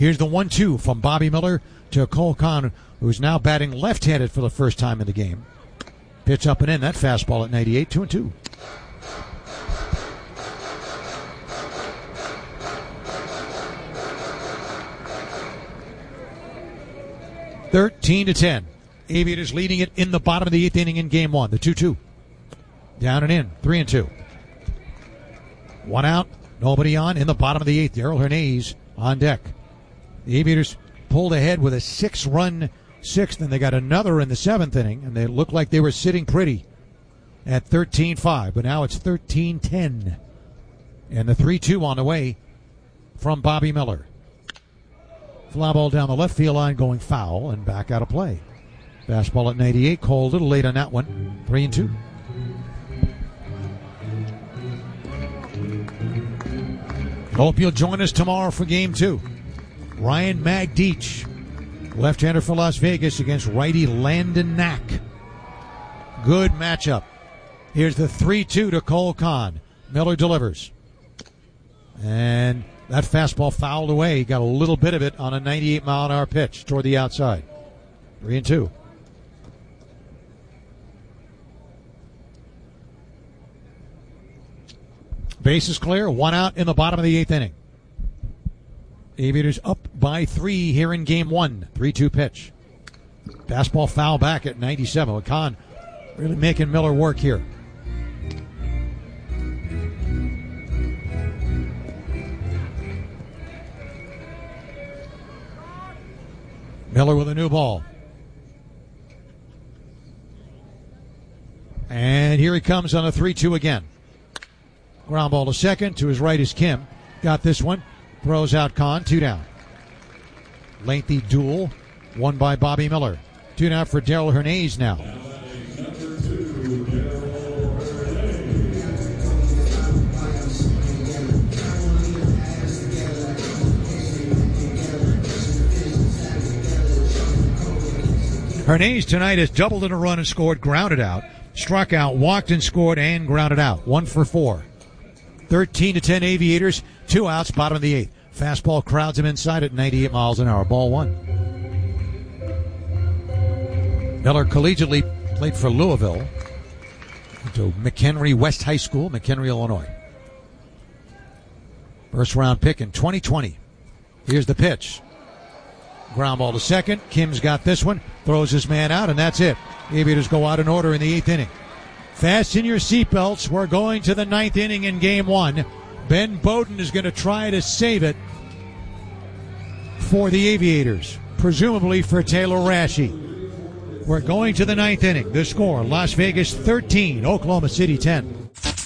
Here's the 1-2 from Bobby Miller to Cole Kahn, who's now batting left-handed for the first time in the game. Pitch up and in. That fastball at 98, 2-2. (13-10). Aviators leading it in the bottom of the 8th inning in game 1. The 2-2. Down and in. 3-2. One out. Nobody on. In the bottom of the 8th. Darrell Hernandez on deck. The Aviators pulled ahead with a 6-run 6th, and they got another in the 7th inning, and they looked like they were sitting pretty at 13-5, but now it's 13-10. And the 3-2 on the way from Bobby Miller. Fly ball down the left field line going foul and back out of play. Fastball at 98. Cole a little late on that one. 3-2. Hope you'll join us tomorrow for game 2. Ryan Magdeach, left-hander for Las Vegas, against righty Landon Knack. Good matchup. Here's the 3-2 to Cole Kahn. Miller delivers. And that fastball fouled away. He got a little bit of it on a 98-mile-an-hour pitch toward the outside. 3-2. Base is clear. One out in the bottom of the 8th inning. Aviators up by 3 here in game 1. 3-2 pitch. Fastball foul back at 97. Kahn really making Miller work here. Miller with a new ball. And here he comes on a 3-2 again. Ground ball to second. To his right is Kim. Got this one. Throws out Kahn. 2 down. Lengthy duel. Won by Bobby Miller. 2 down for Darrell Hernandez now. Hernandez tonight has doubled in a run and scored, grounded out, struck out, walked and scored, and grounded out. 1 for 4. 13-10 Aviators. 2 outs, bottom of the 8th. Fastball crowds him inside at 98 miles an hour. Ball 1. Miller collegiately played for Louisville. Went to McHenry West High School, McHenry, Illinois. First round pick in 2020. Here's the pitch. Ground ball to second. Kim's got this one. Throws his man out, and that's it. Aviators go out in order in the 8th inning. Fasten your seatbelts. We're going to the 9th inning in game 1. Ben Bowden is going to try to save it for the Aviators, presumably for Taylor Rashi. We're going to the 9th inning. The score, Las Vegas 13, Oklahoma City 10.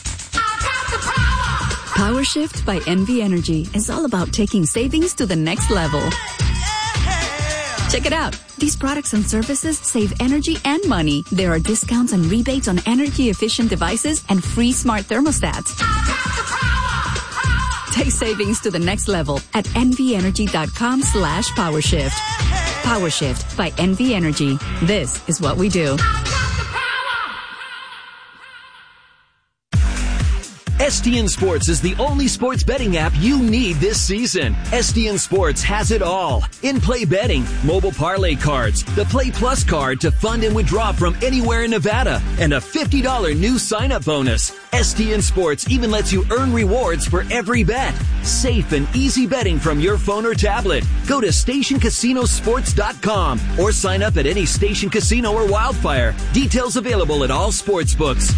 Power Shift by NV Energy is all about taking savings to the next level. Check it out. These products and services save energy and money. There are discounts and rebates on energy-efficient devices and free smart thermostats. Take savings to the next level at nvenergy.com/powershift. PowerShift by NV Energy. This is what we do. STN Sports is the only sports betting app you need this season. STN Sports has it all. In-play betting, mobile parlay cards, the Play Plus card to fund and withdraw from anywhere in Nevada, and a $50 new sign-up bonus. STN Sports even lets you earn rewards for every bet. Safe and easy betting from your phone or tablet. Go to StationCasinoSports.com or sign up at any Station Casino or Wildfire. Details available at all sportsbooks.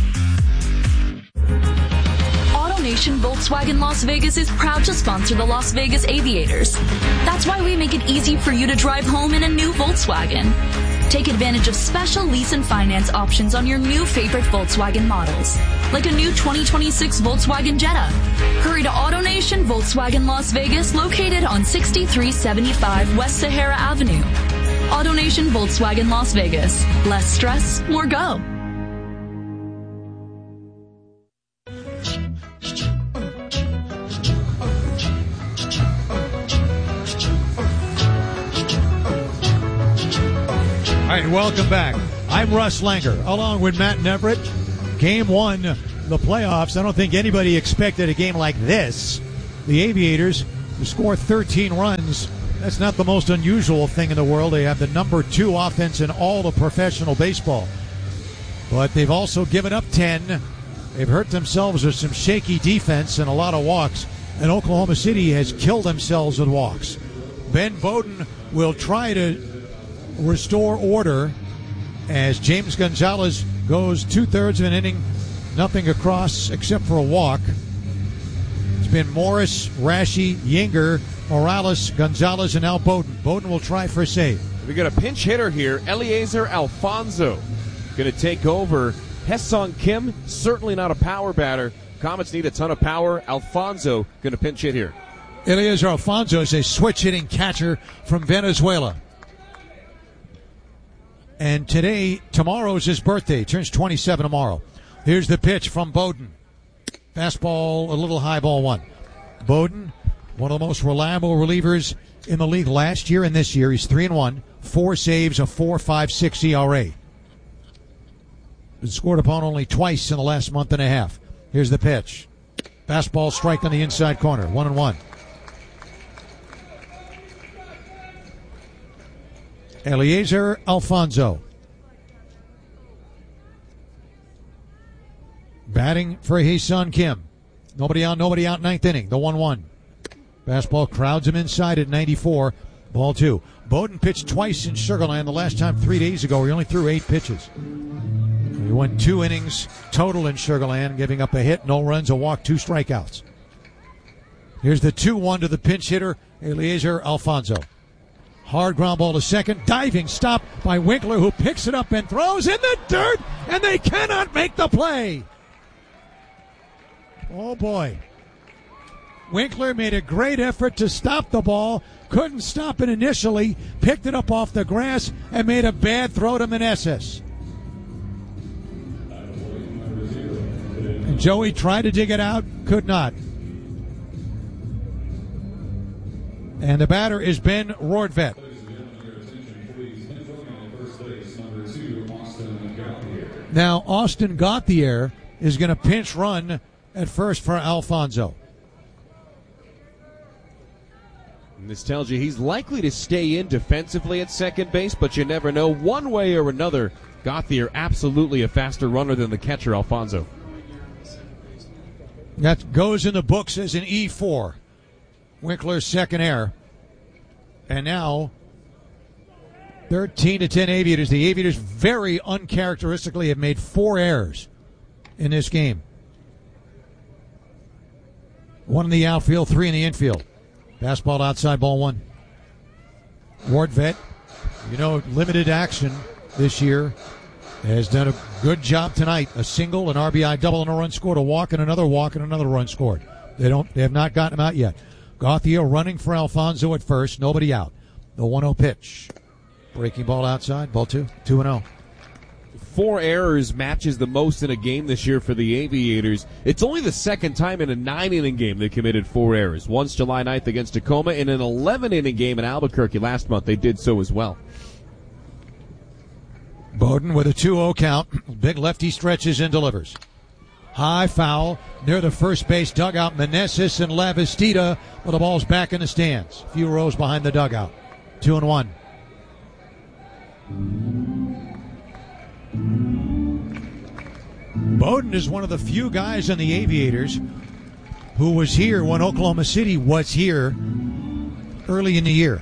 AutoNation Volkswagen Las Vegas is proud to sponsor the Las Vegas Aviators. That's why we make it easy for you to drive home in a new Volkswagen. Take advantage of special lease and finance options on your new favorite Volkswagen models, like a new 2026 Volkswagen Jetta. Hurry to AutoNation Volkswagen Las Vegas, located on 6375 West Sahara Avenue. AutoNation Volkswagen Las Vegas. Less stress, more go. All right, welcome back. I'm Russ Langer, along with Matt Neverett. Game 1, the playoffs. I don't think anybody expected a game like this. The Aviators score 13 runs That's not the most unusual thing in the world. They have the number 2 offense in all of professional baseball. But they've also given up 10. They've hurt themselves with some shaky defense and a lot of walks. And Oklahoma City has killed themselves with walks. Ben Bowden will try to restore order as James Gonzalez goes 2/3 of an inning, nothing across except for a walk. It's been Morris, Rashi, Yinger, Morales, Gonzalez, and now Bowden. Bowden will try for a save. We got a pinch hitter here, Eliezer Alfonso, going to take over. Hesong Kim, certainly not a power batter. Comets need a ton of power. Alfonso going to pinch hit here. Eliezer Alfonso is a switch-hitting catcher from Venezuela. And tomorrow's his birthday. Turns 27 tomorrow. Here's the pitch from Bowden. Fastball, a little high, ball 1. Bowden, one of the most reliable relievers in the league last year and this year. He's 3-1, 4 saves, a 4.56 ERA. Been scored upon only twice in the last month and a half. Here's the pitch. Fastball, strike on the inside corner. 1-1. Eliezer Alfonso. Batting for Hesong Kim. Nobody out, 9th inning. The 1-1. Fastball crowds him inside at 94. Ball 2. Bowden pitched twice in Sugar Land. The last time 3 days ago, he only threw 8 pitches. He went 2 innings total in Sugar Land, giving up a hit, no runs, a walk, 2 strikeouts. Here's the 2-1 to the pinch hitter, Eliezer Alfonso. Hard ground ball to second. Diving stop by Winkler, who picks it up and throws in the dirt, and they cannot make the play. Oh, boy. Winkler made a great effort to stop the ball. Couldn't stop it initially. Picked it up off the grass and made a bad throw to Meneses. And Joey tried to dig it out. Could not. And the batter is Ben Rordvedt. Now, Austin Gauthier is going to pinch run at first for Alfonso. And this tells you he's likely to stay in defensively at second base, but you never know. One way or another, Gauthier absolutely a faster runner than the catcher, Alfonso. That goes in the books as an E4. Winkler's second error. And now 13-10 Aviators. The Aviators very uncharacteristically have made 4 errors in this game. 1 in the outfield, 3 in the infield. Fastball outside, ball 1. Rordvedt, limited action this year, has done a good job tonight. A single, an RBI double, and a run scored. A walk and another run scored. They have not gotten him out yet. Gauthier running for Alfonso at first. Nobody out. The 1-0 pitch. Breaking ball outside. Ball 2. 2-0. 4 errors matches the most in a game this year for the Aviators. It's only the second time in a 9-inning game they committed 4 errors. Once July 9th against Tacoma. In an 11-inning game in Albuquerque last month, they did so as well. Bowden with a 2-0 count. Big lefty stretches and delivers. High foul near the first base dugout. Meneses and Lavastida, but the ball's back in the stands. A few rows behind the dugout. 2-1. Bowden is one of the few guys in the Aviators who was here when Oklahoma City was here early in the year.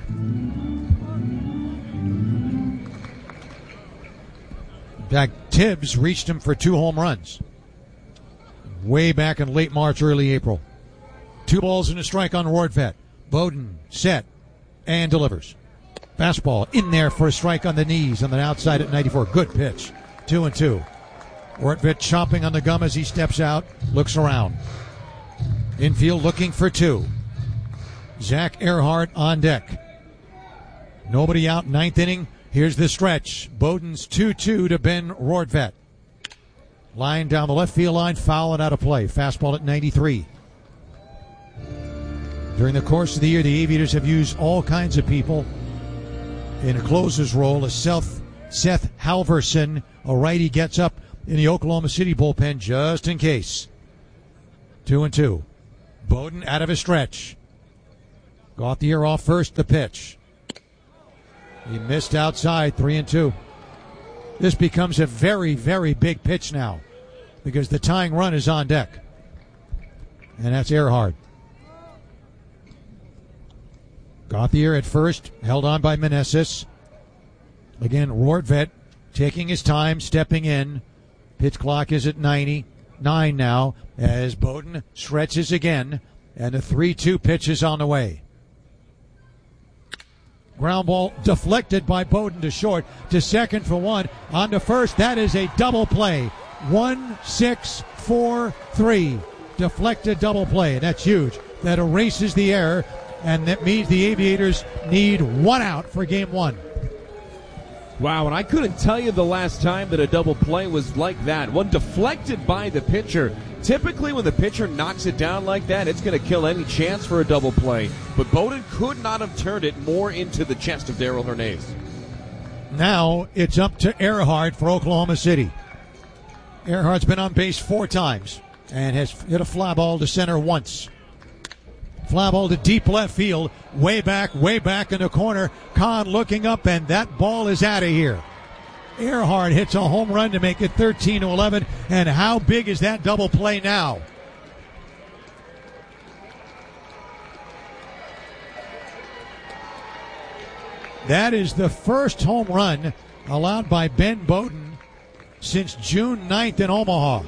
In fact, Tibbs reached him for 2 home runs way back in late March, early April. 2 balls and a strike on Rordvedt. Bowden set and delivers. Fastball in there for a strike on the knees on the outside at 94. Good pitch. 2-2. Rordvedt chomping on the gum as he steps out, looks around. Infield looking for 2. Zach Earhart on deck. Nobody out, 9th inning. Here's the stretch. Bowden's 2-2 to Ben Rordvedt. Line down the left field line, foul and out of play. Fastball at 93. During the course of the year, the Aviators have used all kinds of people in a closer's role. As Seth Halverson, a righty, gets up in the Oklahoma City bullpen just in case. 2-2. Bowden out of his stretch. Gauthier off first, the pitch. He missed outside, 3-2. This becomes a very, very big pitch now because the tying run is on deck. And that's Earhart. Gauthier at first, held on by Meneses. Again, Rortvedt taking his time, stepping in. Pitch clock is at 99 now as Bowden stretches again, and the 3-2 pitch is on the way. Ground ball deflected by Bowden to short, to second for one, on to first. That is a double play. 1-6-4-3. Deflected double play, and that's huge. That erases the error, and that means the Aviators need one out for game one. Wow, and I couldn't tell you the last time that a double play was like that. One deflected by the pitcher. Typically when the pitcher knocks it down like that, it's going to kill any chance for a double play. But Bowden could not have turned it more into the chest of Darryl Hernandez. Now it's up to Earhart for Oklahoma City. Earhart's been on base 4 times and has hit a fly ball to center once. Fly ball to deep left field, way back in the corner. Kahn looking up, and that ball is out of here. Earhart hits a home run to make it 13-11, and how big is that double play now? That is the first home run allowed by Ben Bowden since June 9th in Omaha.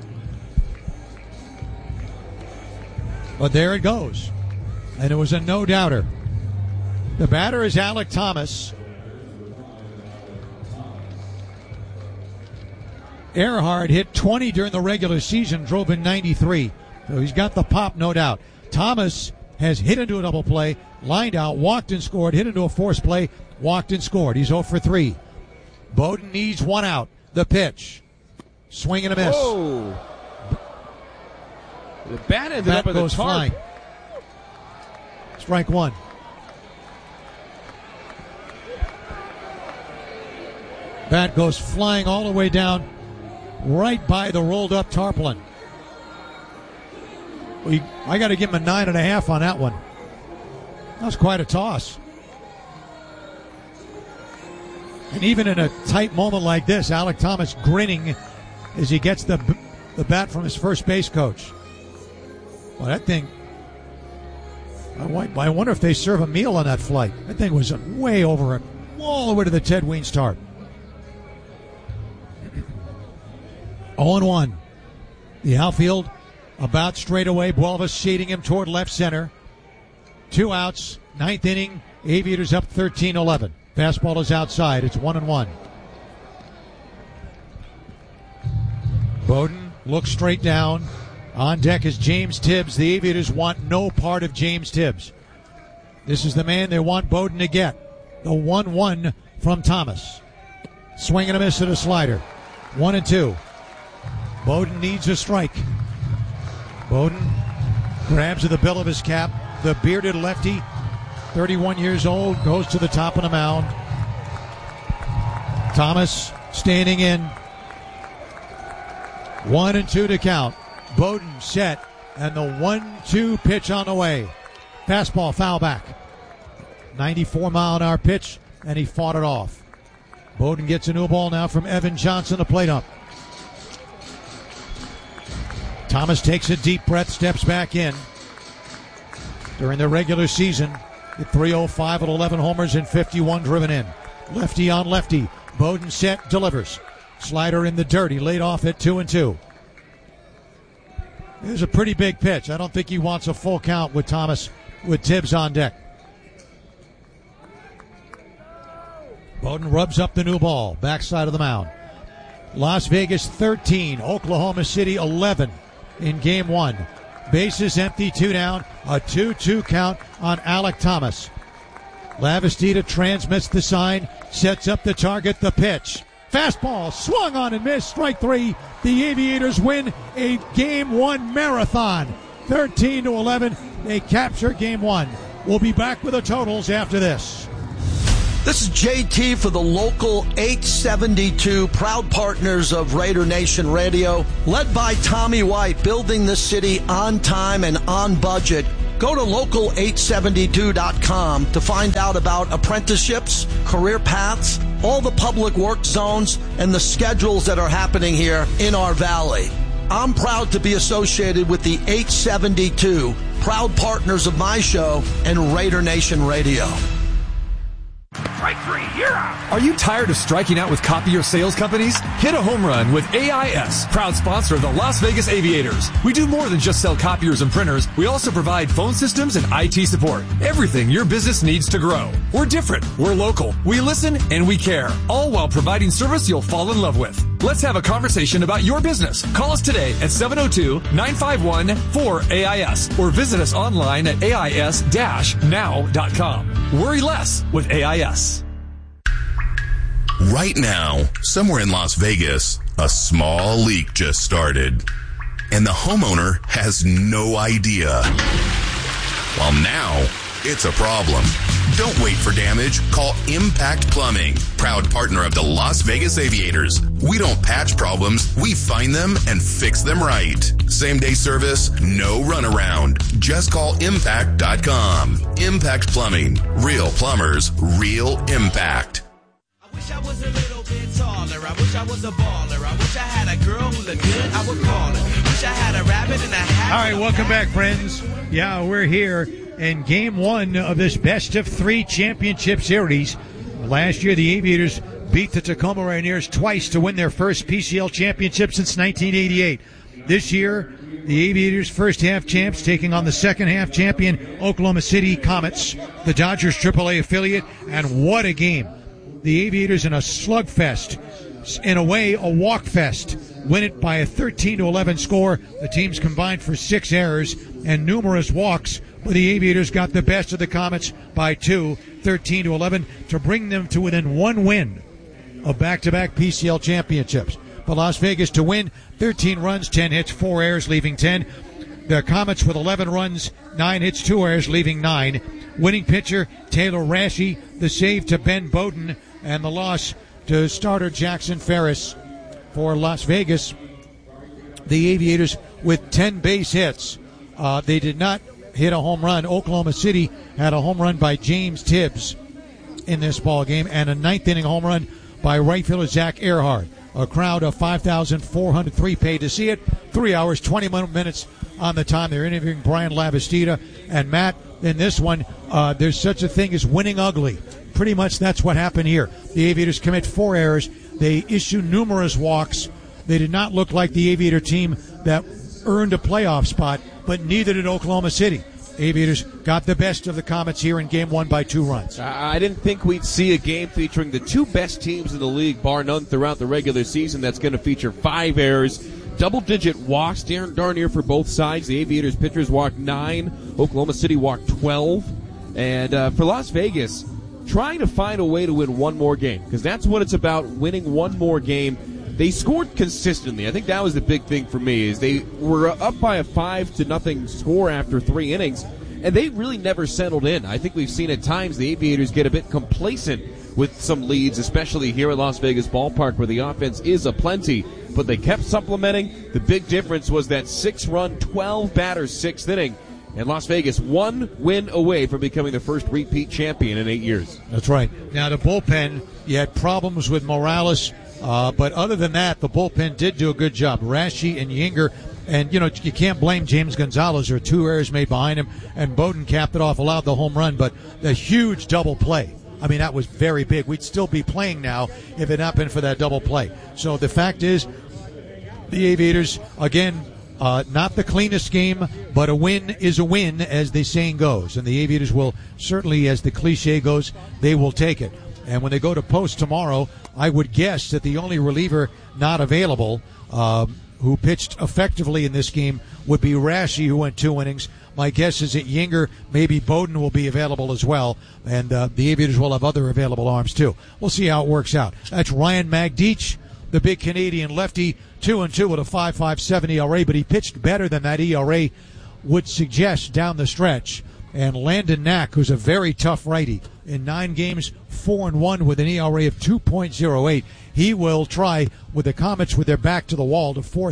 But there it goes. And it was a no-doubter. The batter is Alec Thomas. Earhart hit 20 during the regular season, drove in 93. So he's got the pop, no doubt. Thomas has hit into a double play, lined out, walked and scored, hit into a forced play, walked and scored. He's 0 for 3. Bowden needs one out. The pitch. Swing and a miss. Whoa. The bat ended up in the tarp. Flying. Strike one. Bat goes flying all the way down, right by the rolled up tarpaulin. I got to give him a 9.5 on that one. That was quite a toss. And even in a tight moment like this, Alec Thomas grinning as he gets the bat from his first base coach. Well, that thing, I wonder if they serve a meal on that flight. That thing was way over it, all the way to the Ted Weens tarp. 0-1. The outfield about straight away. Buelvis shading him toward left center. 2 outs. 9th inning. Aviators up 13-11. Fastball is outside. It's 1-1. Bowden looks straight down. On deck is James Tibbs. The Aviators want no part of James Tibbs. This is the man they want Bowden to get. The 1-1 from Thomas. Swing and a miss at a slider. 1-2. Bowden needs a strike. Bowden grabs at the bill of his cap. The bearded lefty, 31 years old, goes to the top of the mound. Thomas standing in. 1-2 to count. Bowden set, and the 1-2 pitch on the way. Fastball foul back. 94-mile-an-hour pitch, and he fought it off. Bowden gets a new ball now from Evan Johnson, the plate ump. Thomas takes a deep breath, steps back in. During the regular season, at .305 at 11 homers and 51 driven in. Lefty on lefty. Bowden set, delivers. Slider in the dirt. He laid off at 2-2. It was a pretty big pitch. I don't think he wants a full count with Thomas, with Tibbs on deck. Bowden rubs up the new ball, backside of the mound. Las Vegas 13, Oklahoma City 11 in game one. Bases empty, 2 down, a 2-2 count on Alec Thomas. Lavastida transmits the sign, sets up the target, the pitch. Fastball swung on and missed, strike 3. The Aviators win a game 1 marathon. 13-11, they capture game 1. We'll be back with the totals after this. This is JT for the Local 872, proud partners of Raider Nation Radio. Led by Tommy White, building the city on time and on budget. Go to local872.com to find out about apprenticeships, career paths, all the public work zones, and the schedules that are happening here in our valley. I'm proud to be associated with the 872, proud partners of my show and Raider Nation Radio. Strike three, you're out. Are you tired of striking out with copier sales companies? Hit a home run with AIS, proud sponsor of the Las Vegas Aviators. We do more than just sell copiers and printers. We also provide phone systems and IT support. Everything your business needs to grow. We're different. We're local. We listen and we care. All while providing service you'll fall in love with. Let's have a conversation about your business. Call us today at 702-951-4AIS or visit us online at AIS-now.com. Worry less with AIS. Right now, somewhere in Las Vegas, a small leak just started, and the homeowner has no idea. Well, now it's a problem. Don't wait for damage. Call Impact Plumbing, proud partner of the Las Vegas Aviators. We don't patch problems. We find them and fix them right. Same-day service, no runaround. Just call impact.com. Impact Plumbing. Real plumbers, real impact. I wish I was a little bit taller. I wish I was a baller. I wish I had a girl who looked good. I would call her. Wish I had a rabbit and a hat. All right, welcome back, friends. Yeah, we're here in Game 1 of this best-of-3 championship series. Last year, the Aviators beat the Tacoma Rainiers twice to win their first PCL championship since 1988. This year, the Aviators first-half champs taking on the second-half champion Oklahoma City Comets, the Dodgers AAA affiliate, and what a game. The Aviators in a slugfest, in a way, a walk-fest, win it by a 13-11 score. The teams combined for 6 errors and numerous walks, but the Aviators got the best of the Comets by 2, 13-11, to bring them to within 1 win of back-to-back PCL championships. For Las Vegas to win, 13 runs, 10 hits, 4 errors, leaving 10. The Comets with 11 runs, 9 hits, 2 errors, leaving 9. Winning pitcher Taylor Rashi, the save to Ben Bowden, and the loss to starter Jackson Ferris. For Las Vegas, the Aviators with 10 base hits. They did not hit a home run. Oklahoma City had a home run by James Tibbs in this ball game, and a ninth-inning home run by right fielder Zach Earhart. A crowd of 5,403 paid to see it. 3 hours, 20 minutes on the time. They're interviewing Brian Lavastida. And Matt, in this one, there's such a thing as winning ugly. Pretty much that's what happened here. The Aviators commit 4 errors. They issue numerous walks. They did not look like the Aviator team that earned a playoff spot, but neither did Oklahoma City. Aviators got the best of the Comets here in Game 1 by 2 runs. I didn't think we'd see a game featuring the 2 best teams in the league, bar none, throughout the regular season. That's going to feature 5 errors, double-digit walks, darn near for both sides. The Aviators pitchers walked 9, Oklahoma City walked 12. And for Las Vegas, trying to find a way to win one more game, because that's what it's about, winning one more game. They scored consistently. I think that was the big thing for me, is they were up by a 5-0 score after 3 innings, and they really never settled in. I think we've seen at times the Aviators get a bit complacent with some leads, especially here at Las Vegas Ballpark, where the offense is aplenty, but they kept supplementing. The big difference was that 6-run, 12-batter 6th inning, and Las Vegas 1 win away from becoming the first repeat champion in 8 years. That's right. Now, the bullpen, you had problems with Morales, but other than that, the bullpen did do a good job. Rashi and Yinger, and, you can't blame James Gonzalez. There are 2 errors made behind him, and Bowden capped it off, allowed the home run, but the huge double play. I mean, that was very big. We'd still be playing now if it had not been for that double play. So the fact is, the Aviators, again, not the cleanest game, but a win is a win, as the saying goes. And the Aviators will certainly, as the cliche goes, they will take it. And when they go to post tomorrow, I would guess that the only reliever not available who pitched effectively in this game would be Rashi, who went 2 innings. My guess is that Yinger, maybe Bowden will be available as well, and the Aviators will have other available arms too. We'll see how it works out. That's Ryan Magdic, the big Canadian lefty, 2-2 with a 5.57 ERA, but he pitched better than that ERA would suggest down the stretch. And Landon Knack, who's a very tough righty, in 9 games, 4-1 with an ERA of 2.08. He will try, with the Comets with their back to the wall, to force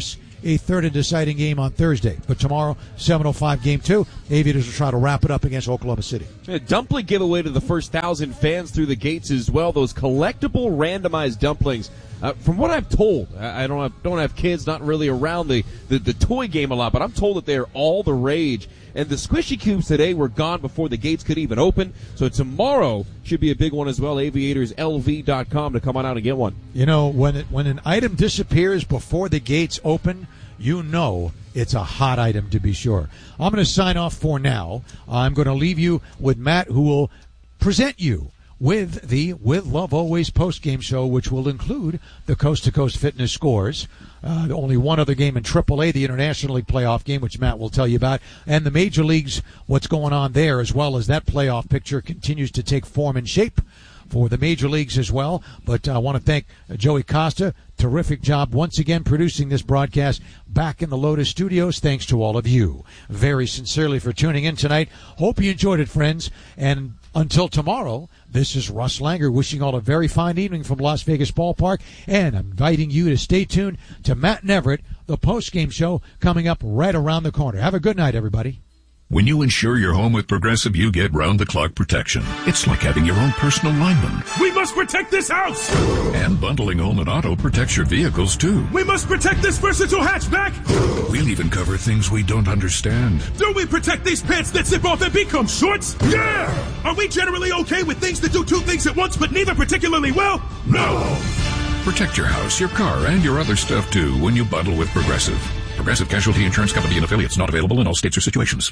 a third and deciding game on Thursday. But tomorrow, 7:05, Game 2. Aviators will try to wrap it up against Oklahoma City. A dumpling giveaway to the first 1,000 fans through the gates as well. Those collectible randomized dumplings. From what I'm told, I don't have kids, not really around the toy game a lot, but I'm told that they're all the rage. And the squishy cubes today were gone before the gates could even open. So tomorrow should be a big one as well. AviatorsLV.com to come on out and get one. You know, when an item disappears before the gates open, you know it's a hot item to be sure. I'm going to sign off for now. I'm going to leave you with Matt, who will present you with the With Love Always post-game show, which will include the coast-to-coast fitness scores. Only one other game in AAA, the International League playoff game, which Matt will tell you about, and the Major Leagues, what's going on there, as well as that playoff picture continues to take form and shape for the Major Leagues as well. But I want to thank Joey Costa. Terrific job once again producing this broadcast back in the Lotus Studios. Thanks to all of you very sincerely for tuning in tonight. Hope you enjoyed it, friends. And until tomorrow, this is Russ Langer wishing all a very fine evening from Las Vegas Ballpark, and inviting you to stay tuned to Matt and Everett, the post-game show coming up right around the corner. Have a good night, everybody. When you insure your home with Progressive, you get round-the-clock protection. It's like having your own personal lineman. We must protect this house! And bundling home and auto protects your vehicles, too. We must protect this versatile hatchback! We'll even cover things we don't understand. Do we protect these pants that zip off and become shorts? Yeah! Are we generally okay with things that do two things at once but neither particularly well? No! Protect your house, your car, and your other stuff, too, when you bundle with Progressive. Progressive Casualty Insurance Company and affiliates, not available in all states or situations.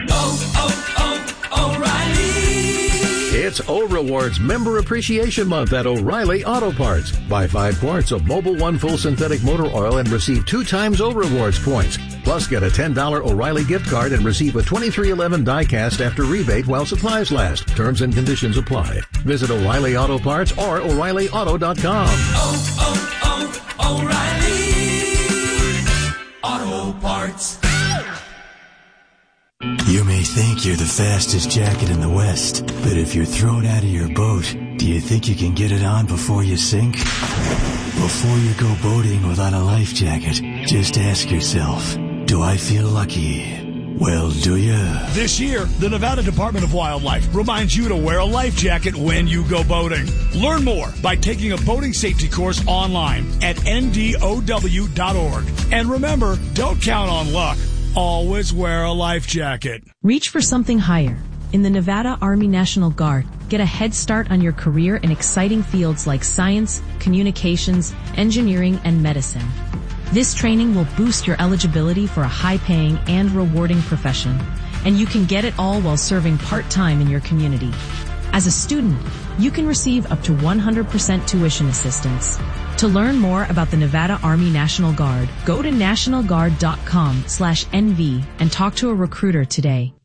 O'Reilly! It's O-Rewards Member Appreciation Month at O'Reilly Auto Parts. Buy 5 quarts of Mobil 1 full synthetic motor oil and receive 2 times O-Rewards points. Plus, get a $10 O'Reilly gift card and receive a 2311 die-cast after rebate while supplies last. Terms and conditions apply. Visit O'Reilly Auto Parts or O'ReillyAuto.com. O'Reilly Auto Parts. You may think you're the fastest jacket in the West, but if you're thrown out of your boat, do you think you can get it on before you sink? Before you go boating without a life jacket, just ask yourself, do I feel lucky? Well, do you? This year, the Nevada Department of Wildlife reminds you to wear a life jacket when you go boating. Learn more by taking a boating safety course online at ndow.org. And remember, don't count on luck. Always wear a life jacket. Reach for something higher. In the Nevada Army National Guard, get a head start on your career in exciting fields like science, communications, engineering, and medicine. This training will boost your eligibility for a high-paying and rewarding profession, and you can get it all while serving part-time in your community. As a student, you can receive up to 100% tuition assistance. To learn more about the Nevada Army National Guard, go to nationalguard.com/NV and talk to a recruiter today.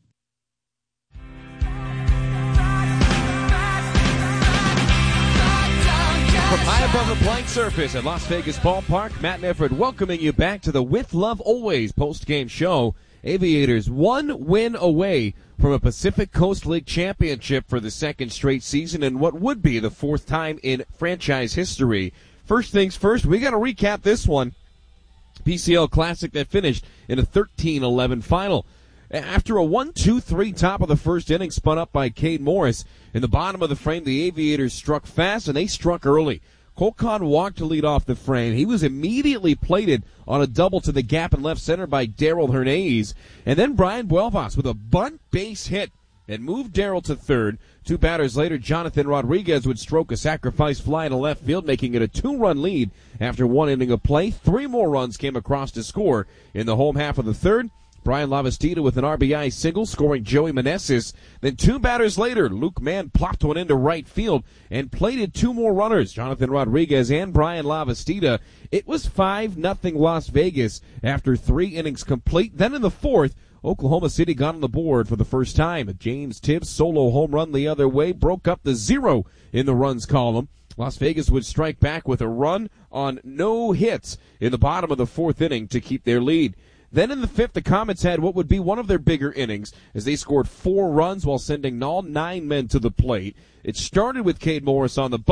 From high above the blank surface at Las Vegas Ballpark, Matt and Everett welcoming you back to the With Love Always post-game show. Aviators 1 win away from a Pacific Coast League championship for the second straight season and what would be the 4th time in franchise history. First things first, we got to recap this one. PCL Classic that finished in a 13-11 final. After a 1-2-3 top of the first inning spun up by Cade Morris, in the bottom of the frame, the Aviators struck fast, and they struck early. Cole Kahn walked to lead off the frame. He was immediately plated on a double to the gap in left center by Darryl Hernandez. And then Brian Buelvas with a bunt base hit and moved Darryl to third. 2 batters later, Jonathan Rodriguez would stroke a sacrifice fly in left field, making it a 2-run lead after 1 inning of play. 3 more runs came across to score in the home half of the third. Brian Lavastida with an RBI single, scoring Joey Meneses. Then 2 batters later, Luke Mann plopped one into right field and plated 2 more runners, Jonathan Rodriguez and Brian Lavastida. It was 5-0 Las Vegas after 3 innings complete. Then in the 4th, Oklahoma City got on the board for the first time. A James Tibbs solo home run the other way broke up the 0 in the runs column. Las Vegas would strike back with a run on no hits in the bottom of the 4th inning to keep their lead. Then in the 5th, the Comets had what would be one of their bigger innings as they scored 4 runs while sending all 9 men to the plate. It started with Cade Morris on the bump.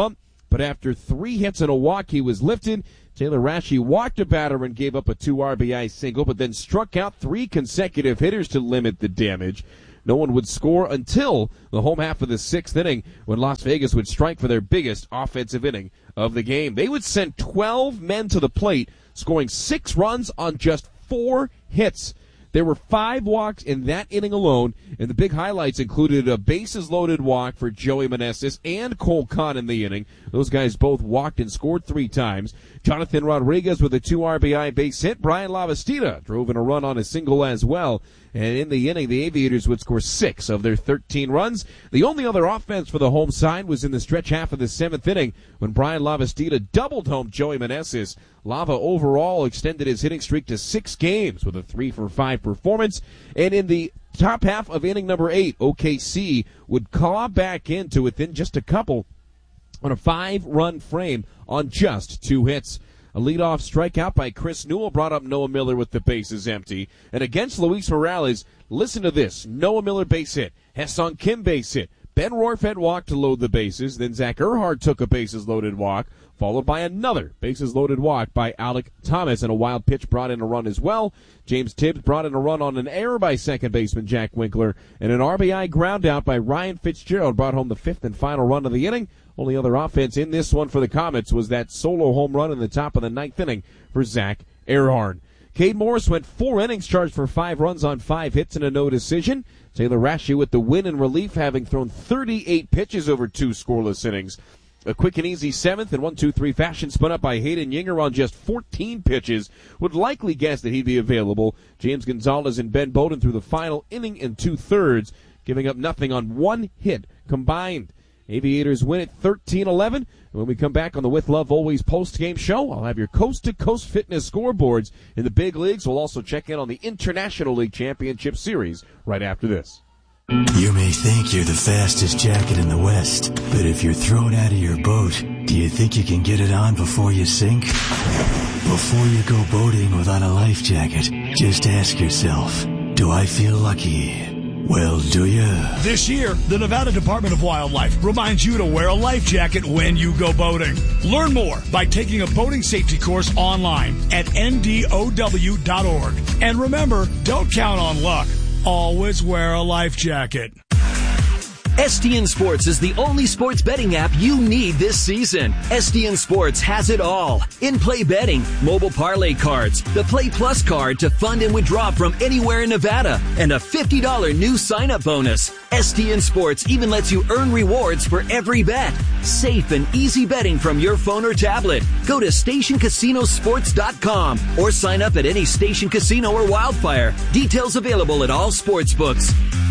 but after 3 hits and a walk, he was lifted. Taylor Rashi walked a batter and gave up a 2 RBI single, but then struck out 3 consecutive hitters to limit the damage. No one would score until the home half of the 6th inning, when Las Vegas would strike for their biggest offensive inning of the game. They would send 12 men to the plate, scoring 6 runs on just 4 hits. There were 5 walks in that inning alone, and the big highlights included a bases-loaded walk for Joey Meneses and Cole Kahn in the inning. Those guys both walked and scored 3 times. Jonathan Rodriguez with a 2 RBI base hit. Brian Lavastida drove in a run on a single as well. And in the inning, the Aviators would score 6 of their 13 runs. The only other offense for the home side was in the stretch half of the 7th inning when Brian Lavastida doubled home Joey Meneses. Lava overall extended his hitting streak to 6 games with a 3-for-5 performance. And in the top half of inning number 8, OKC would claw back into within just a couple on a 5-run frame on just 2 hits. A leadoff strikeout by Chris Newell brought up Noah Miller with the bases empty. And against Luis Morales, listen to this. Noah Miller base hit. Ha-Seong Kim base hit. Ben Rorfed walked to load the bases. Then Zach Earhart took a bases-loaded walk, followed by another bases-loaded walk by Alec Thomas. And a wild pitch brought in a run as well. James Tibbs brought in a run on an error by second baseman Jack Winkler. And an RBI ground out by Ryan Fitzgerald brought home the 5th and final run of the inning. Only other offense in this one for the Comets was that solo home run in the top of the 9th inning for Zach Earhart. Cade Morris went 4 innings, charged for 5 runs on 5 hits and a no decision. Taylor Rashi with the win in relief, having thrown 38 pitches over 2 scoreless innings. A quick and easy 7th and 1-2-3 fashion spun up by Hayden Yinger on just 14 pitches. Would likely guess that he'd be available. James Gonzalez and Ben Bowden through the final inning and 2/3, giving up nothing on 1 hit combined. Aviators win at 13-11. And when we come back on the With Love Always post-game show, I'll have your coast-to-coast fitness scoreboards in the big leagues. We'll also check in on the International League Championship Series right after this. You may think you're the fastest jacket in the West, but if you're thrown out of your boat, do you think you can get it on before you sink? Before you go boating without a life jacket, just ask yourself, do I feel lucky? Well, do you? This year, the Nevada Department of Wildlife reminds you to wear a life jacket when you go boating. Learn more by taking a boating safety course online at ndow.org. And remember, don't count on luck. Always wear a life jacket. STN Sports is the only sports betting app you need this season. STN Sports has it all. In-play betting, mobile parlay cards, the Play Plus card to fund and withdraw from anywhere in Nevada, and a $50 new sign-up bonus. STN Sports even lets you earn rewards for every bet. Safe and easy betting from your phone or tablet. Go to StationCasinoSports.com or sign up at any Station Casino or Wildfire. Details available at all sportsbooks.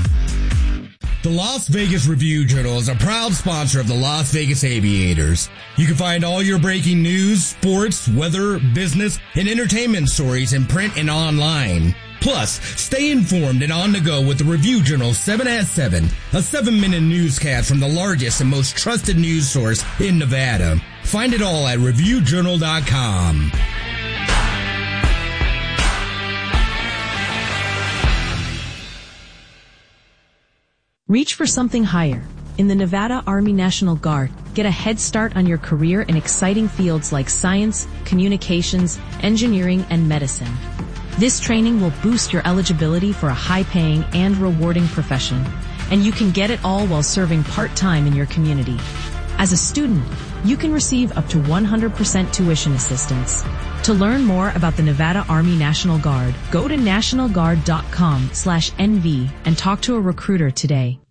The Las Vegas Review-Journal is a proud sponsor of the Las Vegas Aviators. You can find all your breaking news, sports, weather, business, and entertainment stories in print and online. Plus, stay informed and on the go with the Review-Journal 7 at 7, a 7-minute newscast from the largest and most trusted news source in Nevada. Find it all at ReviewJournal.com. Reach for something higher. In the Nevada Army National Guard, get a head start on your career in exciting fields like science, communications, engineering, and medicine. This training will boost your eligibility for a high-paying and rewarding profession, and you can get it all while serving part-time in your community. As a student, you can receive up to 100% tuition assistance. To learn more about the Nevada Army National Guard, go to nationalguard.com/NV and talk to a recruiter today.